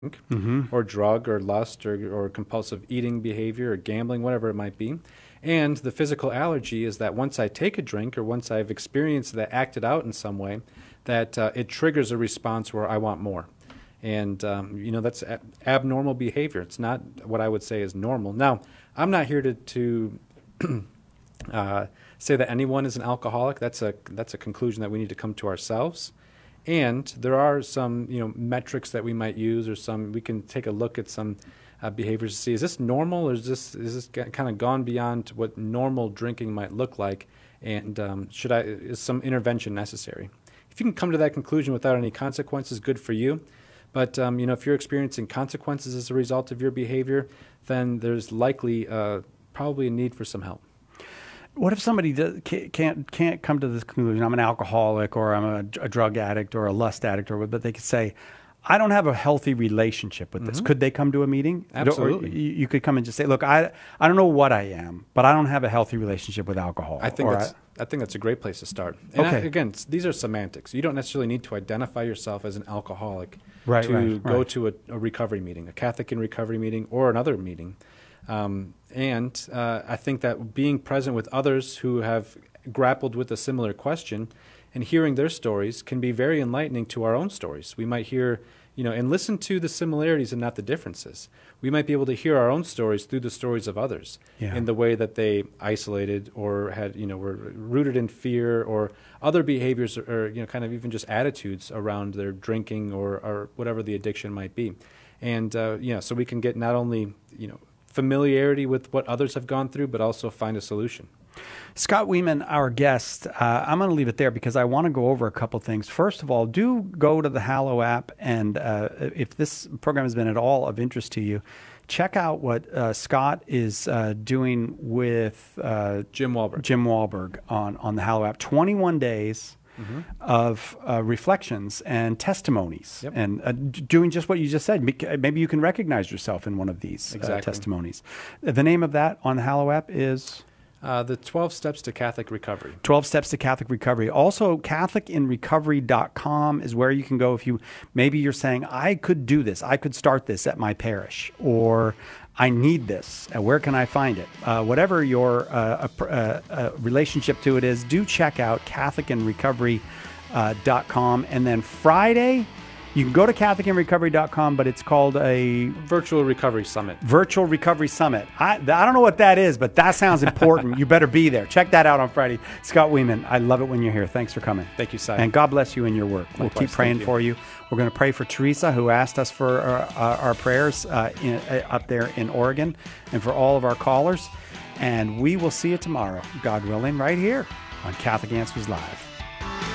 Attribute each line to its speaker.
Speaker 1: or drug or lust or compulsive eating behavior or gambling, whatever it might be. And the physical allergy is that once I take a drink or once I've experienced that acted out in some way, that it triggers a response where I want more. And, that's abnormal behavior. It's not what I would say is normal. Now, I'm not here to say that anyone is an alcoholic. That's a conclusion that we need to come to ourselves. And there are some, metrics that we might use, or we can take a look at some behaviors to see, is this normal, or is this kind of gone beyond what normal drinking might look like, and is some intervention necessary? If you can come to that conclusion without any consequences, good for you. But if you're experiencing consequences as a result of your behavior, then there's likely probably a need for some help.
Speaker 2: What if somebody can't come to this conclusion? I'm an alcoholic, or I'm a drug addict, or a lust addict, but they could say, I don't have a healthy relationship with this. Could they come to a meeting?
Speaker 1: Absolutely.
Speaker 2: Or you could come and just say, look, I don't know what I am, but I don't have a healthy relationship with alcohol.
Speaker 1: I think that's a great place to start. And again, these are semantics. You don't necessarily need to identify yourself as an alcoholic to go to a recovery meeting, a Catholic in recovery meeting, or another meeting. And I think that being present with others who have grappled with a similar question and hearing their stories can be very enlightening to our own stories. We might hear, and listen to the similarities and not the differences. We might be able to hear our own stories through the stories of others in the way that they isolated or had, were rooted in fear or other behaviors or, kind of even just attitudes around their drinking or whatever the addiction might be. And, so we can get not only, familiarity with what others have gone through, but also find a solution.
Speaker 2: Scott Wieman, our guest, I'm going to leave it there because I want to go over a couple things. First of all, do go to the Hallow app, and if this program has been at all of interest to you, check out what Scott is doing with
Speaker 1: Jim
Speaker 2: Wahlberg on the Hallow app. 21 days of reflections and testimonies, and doing just what you just said. Maybe you can recognize yourself in one of these testimonies. The name of that on the Hallow app is?
Speaker 1: The 12 Steps to Catholic Recovery.
Speaker 2: 12 Steps to Catholic Recovery. Also, CatholicInRecovery.com is where you can go if maybe you're saying, I could do this. I could start this at my parish, or I need this. Where can I find it? Whatever your relationship to it is, do check out CatholicInRecovery.com. And then Friday, you can go to CatholicInRecovery.com, but it's called a
Speaker 1: Virtual Recovery Summit.
Speaker 2: Virtual Recovery Summit. I don't know what that is, but that sounds important. You better be there. Check that out on Friday. Scott Wieman, I love it when you're here. Thanks for coming.
Speaker 1: Thank you, Si.
Speaker 2: And God bless you in your work. We'll keep praying for you. We're going to pray for Teresa, who asked us for our prayers up there in Oregon, and for all of our callers. And we will see you tomorrow, God willing, right here on Catholic Answers Live.